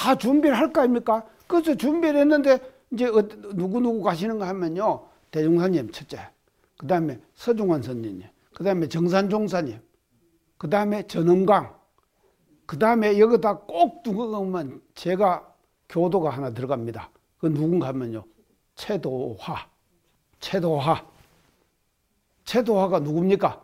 다 준비를 할 거 아닙니까? 그래서 준비를 했는데 이제 누구 가시는가 하면요. 대종사님 첫째, 그 다음에 서중환 선생님, 그 다음에 정산종사님, 그 다음에 전엄강, 그 다음에 여기다 꼭 누구가 오면 제가 교도가 하나 들어갑니다. 그 누군가 하면요. 최도화. 최도화가 누굽니까?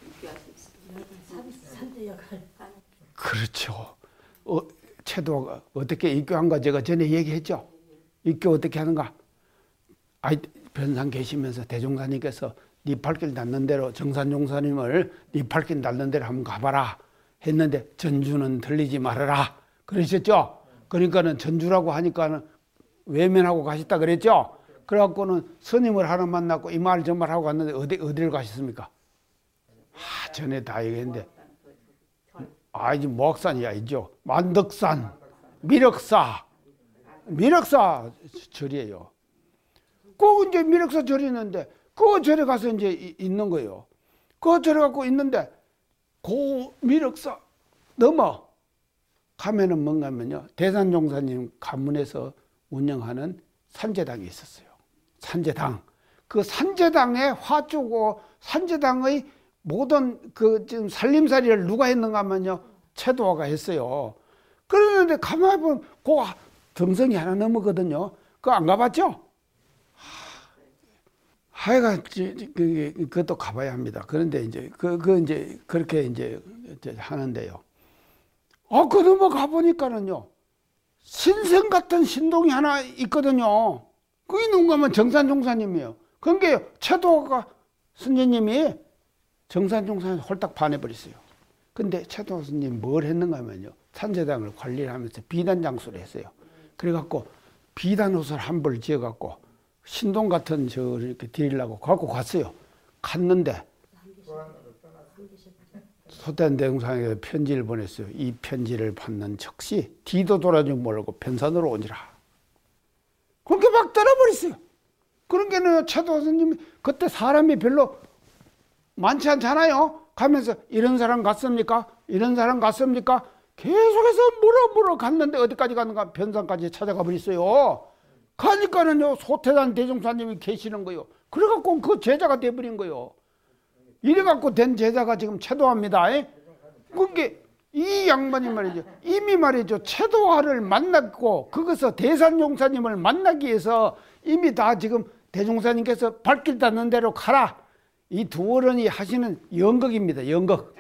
그렇죠. 최도화가 어떻게 입교한가 제가 전에 얘기했죠. 입교 어떻게 하는가? 변산 계시면서 대종사님께서 네 발길 닿는 대로 정산종사님을 네 발길 닿는 대로 한번 가봐라 했는데 전주는 들리지 말아라 그러셨죠. 그러니까는 전주라고 하니까는 외면하고 가셨다 그랬죠. 그래갖고는 스님을 하나 만났고 이 말 저 말 하고 갔는데 어디를 가셨습니까? 전에 다 얘기했는데 이제 목산이 아니죠. 만덕산, 미륵사 절이에요. 꼭 이제 미륵사 절이 있는데 그 절에 가서 이제 있는 거예요. 그 절에 갖고 있는데 그 미륵사 넘어 가면은 뭔가 하면요. 대산종사님 가문에서 운영하는 산제당이 있었어요. 산제당. 그 산제당에 화주고 산제당의 모든 그 지금 살림살이를 누가 했는가 하면요. 최도화가 했어요. 그러는데 가만히 보면 그 등성이 하나 넘었거든요. 그거 안 가봤죠? 하여간 그것도 가봐야 합니다. 그런데 이제 이제 그렇게 이제 하는데요. 그 넘어 가보니까는요. 신생 같은 신동이 하나 있거든요. 그게 누군가 하면 정산종사님이에요. 그러니까 최도화가 선생님이 정산종사님 홀딱 반해버렸어요. 근데 최도화 선생님이 뭘 했는가 하면요. 산제당을 관리를 하면서 비단 장수를 했어요. 그래갖고 비단 옷을 한 벌 지어갖고 신동 같은 이렇게 드리려고 갖고 갔어요. 갔는데 소태한 대종사님에게 편지를 보냈어요. 이 편지를 받는 즉시 뒤도 돌아주지 말고 변산으로 오니라. 그렇게 막 떠나버렸어요. 그러니까 최도화 선생님이 그때 사람이 별로 많지 않잖아요. 가면서 이런 사람 갔습니까? 이런 사람 갔습니까? 계속해서 물어 갔는데 어디까지 갔는가? 변산까지 찾아가 버렸어요. 가니까는요, 소태단 대종사님이 계시는 거예요. 그래갖고 그 제자가 돼버린 거예요. 이래갖고 된 제자가 지금 최도화입니다. 그게 이 양반이 말이죠. 이미 말이죠. 최도화를 만났고, 거기서 대산종사님을 만나기 위해서 이미 다 지금 대종사님께서 발길 닿는 대로 가라. 이 두 어른이 하시는 연극입니다. 연극.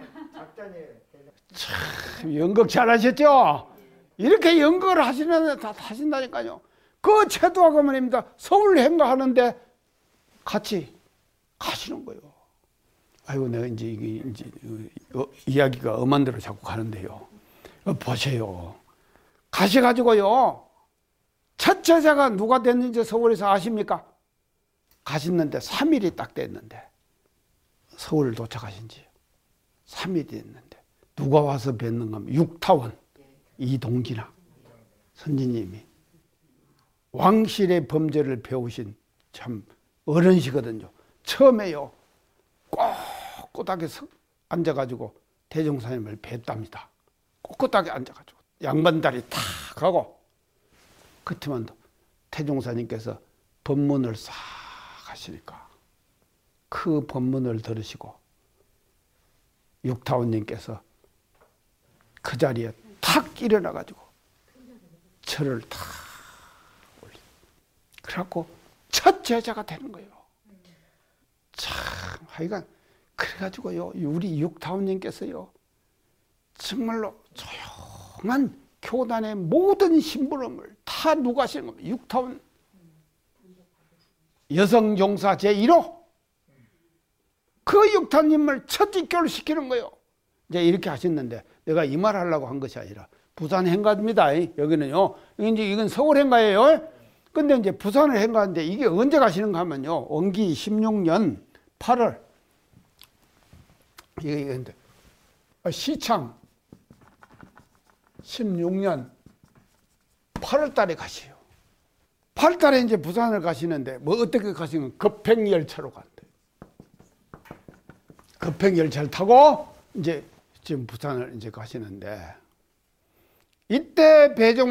참, 연극 잘하셨죠? 이렇게 연극을 하신다니까요. 그 최도화가 말입니다. 서울 행가하는데 같이 가시는 거예요. 아이고, 내가 이제 이야기가 엄한 대로 자꾸 가는데요. 보세요. 가셔가지고요. 첫 제자가 누가 됐는지 서울에서 아십니까? 가셨는데 3일이 딱 됐는데 서울 도착하신 지 3일이 됐는데 누가 와서 뵀는가 하면 육타원 이동진아 선지님이 왕실의 범죄를 배우신 참 어른이시거든요. 처음에요. 꼿꼿하게 앉아가지고 대종사님을 뵀답니다. 꼿꼿하게 앉아가지고 양반다리 탁 하고 그때만 태종사님께서 법문을 싹 하시니까 그 법문을 들으시고 육타원님께서 그 자리에 탁 일어나가지고 절을 탁 올리. 그래갖고 첫 제자가 되는 거예요. 참 하여간 그래가지고요 우리 육타원님께서요 정말로 조용한 교단의 모든 심부름을 다 누가 하시는 겁니다. 육타원 여성종사 제1호 그 육타원님을 첫 입교를 시키는 거예요. 이제 이렇게 하셨는데 내가 이 말 하려고 한 것이 아니라 부산 행가입니다. 여기는요. 이제 이건 서울 행가예요. 근데 이제 부산을 행가하는데 이게 언제 가시는가 하면요. 원기 16년 8월 이게 시창 16년 8월 달에 가시요. 8월 달에 이제 부산을 가시는데 뭐 어떻게 가시면 급행열차로 간대요. 급행열차를 타고 이제 지금 부산을 이제 가시는데 이때 배종